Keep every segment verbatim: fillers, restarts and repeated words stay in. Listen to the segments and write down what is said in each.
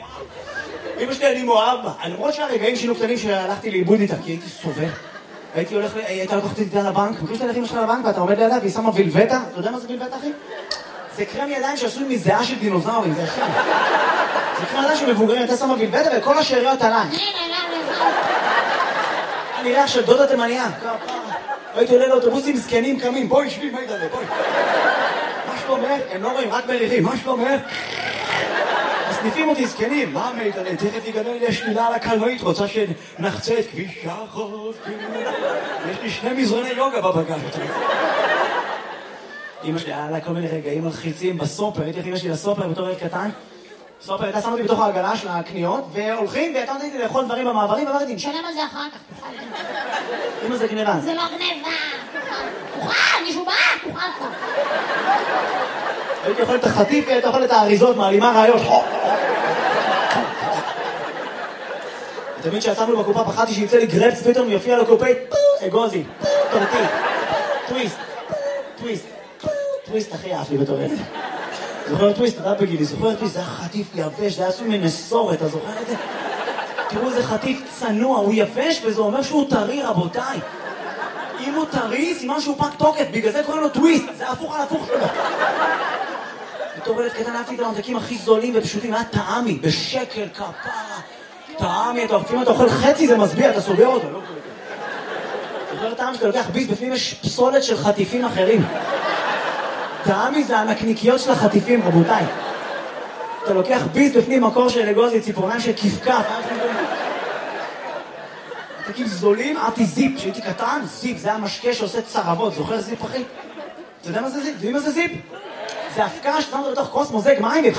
אמא שלי אני מאוהב בה. למרות שהרגעים שהיינו קטנים שהלכתי לאיבוד איתה, כי הייתי סובל. הייתי הולך, הייתה לקוחת איתה לבנק, מרגיש שאתה הולך אמא שלך לבנק ואתה עומד לידה והיא שמה וילבטה. אתה יודע מה זה וילבטה, אחי? זה קרם ידיים שעשוי מזיעה של דינוזאורים, זה השם. זה קרם ידיים שמבוגרים, אתה שמה וילבטה וכל השאריות עליי. אני ריח של דודה תימניה. הייתי עולה לאוטובוסים זקנים קמים, בואי שבי, מה ידעלה, בואי. מה שלומך? הם לא רואים, רק מריחים, מה שלומך? מסניפים אותי זקנים, מה מידעלה? תכף יגדל לי השלילה על הקלנועית, רוצה שנחצה את כביש החוף. יש לי שני מזרוני יוגה בבגז. אמא שלי, היה לה כל מיני רגעים מלחיצים בסופר, הייתי איך אמא שלי לסופר בתור ילד קטן. סופר הייתה שמה אותי בתוך העגלה של הקניות, והולכים, והייתה נותנת לי לאכול דברים במעברים, ואמרתי, נשלם על זה אחר כך, תוכל. אמא זה גניבה. זה לא גניבה, תוכל, מישהו בא, תוכל כבר. הייתי אוכל את החטיף, והייתי אוכל את האריזות, מעלימה רעיות. תמיד שעצמנו בקופה פחדתי שיצא לי גרפס, פתאום יופיע לקופי, אגוזי, טורטי, טוויסט, טוויסט, טוויסט הכי אף לי בתור ילד. זוכר טוויסט, אתה בגילי, זוכר טוויסט, זה היה חטיף יבש, זה היה עשוי מנסורת, אתה זוכר את זה? תראו, זה חטיף צנוע, הוא יבש וזה אומר שהוא טרי, רבותיי. אם הוא טרי, סימן שהוא פק תוקף, בגלל זה קוראים לו טוויסט, זה הפוך על הפוך שלו. בתור ילד קטן אהבתי את הממתקים הכי זולים ופשוטים, היה טעמי, בשקל, כפרה. טעמי, אתה אוכפים, אתה אוכל חצי, זה מסביע, אתה סוגר אותו, לא קוראים. זוכר טעם שאתה לוקח ביס, בפנים יש פסולת של חטיפים אחרים. טעמי זה הנקניקיות של החטיפים, רבותיי. אתה לוקח ביס בפנים מקור של אגוזי, ציפורניים של כפכף. ממתקים זולים, אהבתי זיפ, כשהייתי קטן, זיפ, זה היה משקה שעושה צרבות, זוכר זיפ אחי? אתה יודע מה זה זיפ? יודעים מה זה זיפ? זה הפקה ששמת בתוך כוס מוזג מים ו...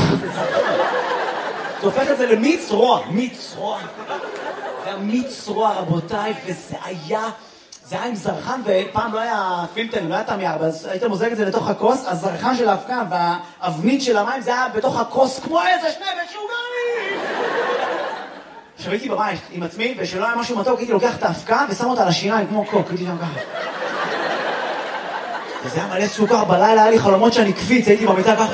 זה הופך את זה למיץ רוע, מיץ רוע. זה היה מיץ רוע, רבותיי, וזה היה... זה היה עם זרחן, ופעם לא היה פילטרים, לא היה תמי ארבע, אז היית מוזג את זה לתוך הכוס, הזרחן של ההפקה והאבנית של המים, זה היה בתוך הכוס כמו איזה שני משוגעים! עכשיו הייתי בבית עם עצמי, ושלא היה משהו מתוק, הייתי לוקח את ההפקה ושם אותה על השיניים, כמו קוק, הייתי שם ככה. וזה היה מלא סוכר, בלילה היה לי חלומות שאני קפיץ, הייתי במיטה ככה.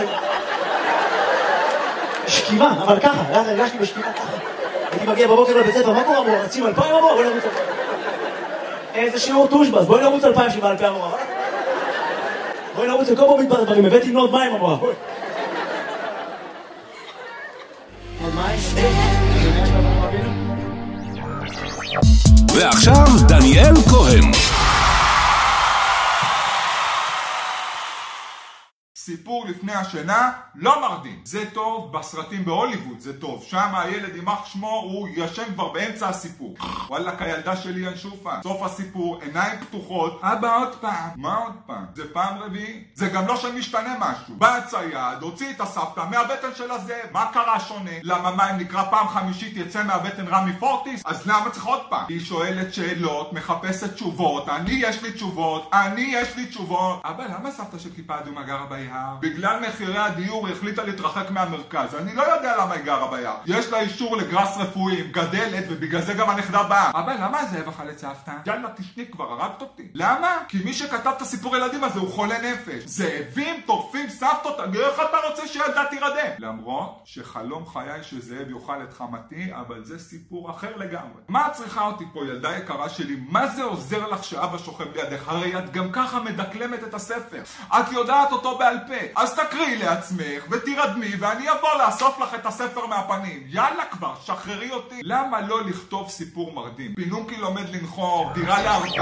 שכיבה, אבל ככה, הרגשתי בשכיבה ככה. הייתי מגיע בבוקר לבית ספר, מה קורה אמרו? רצים אלפיים אמרו, בואי נרוץ אלפיים. איזה שיעור טושבס, בואי נרוץ אלפיים שבעה אלפיים אמרו. בואי נרוץ לכל פה מתפר דברים, הבאתי עם עוד מים אמרו. בואי. עוד מים? ועכשיו דניאל כהן. סיפור לפני השינה לא מרדים. זה טוב בסרטים בהוליווד, זה טוב. שם הילד יימח שמו, הוא ישן כבר באמצע הסיפור. וואלק, הילדה שלי ינשופה. סוף הסיפור, עיניים פתוחות. אבא עוד פעם. מה עוד פעם? זה פעם רביעי? זה גם לא שמשתנה משהו. בא הצייד, הוציא את הסבתא מהבטן של הזאב. מה קרה שונה? למה מה אם נקרא פעם חמישית יצא מהבטן רמי פורטיס? אז למה צריך עוד פעם? היא שואלת שאלות, מחפשת תשובות. אני יש לי תשובות. אני יש לי תשובות. אבא, למה סבתא של כיפה אדומה גרה ביער? בגלל מחירי הדיור היא החליטה להתרחק מהמרכז. אני לא יודע למה היא גרה ביער. יש לה אישור לגרס רפואי, גדלת, ובגלל זה גם הנכדה באה. אבא, למה הזאב אכל את סבתא? יאללה, תשני כבר, הרגת אותי. למה? כי מי שכתב את הסיפור ילדים הזה הוא חולה נפש. זאבים טורפים סבתות, איך אתה רוצה שילדה תירדם? למרות שחלום חיי שזאב יאכל את חמתי, אבל זה סיפור אחר לגמרי. מה את צריכה אותי פה, ילדה יקרה שלי? מה זה עוזר לך שאבא שוכב לידך? הרי את גם ככה מדקלמת את הספר. את יודעת אותו בעל פה. אז תקריאי לעצמך ותירדמי ואני אבוא לאסוף לך את הספר מהפנים. יאללה כבר, שחררי אותי. למה לא לכתוב סיפור מרדים? פינוקי לומד לנחור, דירה להרדים,